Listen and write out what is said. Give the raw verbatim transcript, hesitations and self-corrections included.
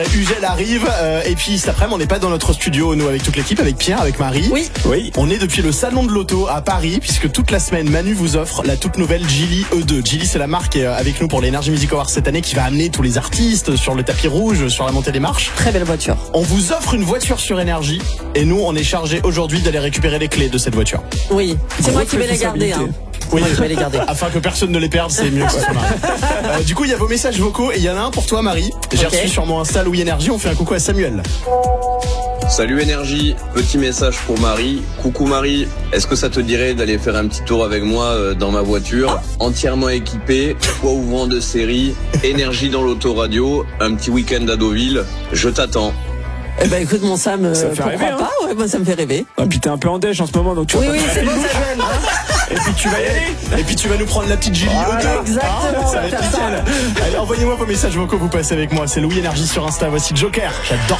Ugel arrive euh, et puis cet après-midi on n'est pas dans notre studio nous avec toute l'équipe, avec Pierre, avec Marie. Oui. Oui. On est depuis le salon de l'auto à Paris puisque toute la semaine Manu vous offre la toute nouvelle Geely E deux. Geely c'est la marque qui est avec nous pour l'Energy Music Awards cette année qui va amener tous les artistes sur le tapis rouge, sur la montée des marches. Très belle voiture. On vous offre une voiture sur énergie et nous on est chargé aujourd'hui d'aller récupérer les clés de cette voiture. Oui, c'est Grosse moi qui vais les garder. Hein. Oui, Moi, je vais les garder. afin que personne ne les perde, c'est mieux que ça. euh, Du coup, il y a vos messages vocaux et il y en a un pour toi, Marie. J'ai Okay. reçu sur mon Insta Louis Énergie. On fait un coucou à Samuel. Salut Énergie, petit message pour Marie. Coucou Marie, est-ce que ça te dirait d'aller faire un petit tour avec moi euh, dans ma voiture, entièrement équipée, toit ouvrant de série, énergie dans l'autoradio, un petit week-end à Deauville, je t'attends. Eh ben écoute mon Sam, euh, Ça fait pourquoi rêver, hein. pas ouais, moi, ça me fait rêver. Ah, puis t'es un peu en déj en ce moment, donc tu vas Oui, pas oui, faire c'est la bon, bouche. Samuel. Et puis tu vas y aller. Et puis tu vas nous prendre la petite Geely Voilà, E deux. exactement, Ah, ça va on va être faire ça. nickel. Allez, envoyez-moi vos messages vocaux, vous passez avec moi. C'est Louis Énergie sur Insta. Voici Joker. J'adore